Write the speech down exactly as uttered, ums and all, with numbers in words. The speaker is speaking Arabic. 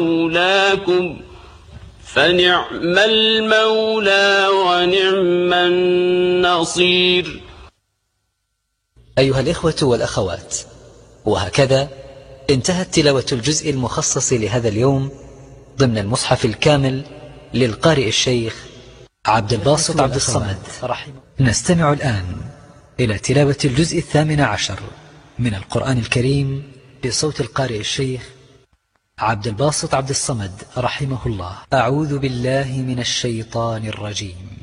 مولاكم فنعم المولى ونعم النصير. أيها الإخوة والأخوات، وهكذا انتهت تلاوة الجزء المخصص لهذا اليوم ضمن المصحف الكامل للقارئ الشيخ عبد الباسط عبد الصمد. نستمع الآن إلى تلاوة الجزء الثامن عشر من القرآن الكريم بصوت القارئ الشيخ عبد الباسط عبد الصمد رحمه الله. أعوذ بالله من الشيطان الرجيم.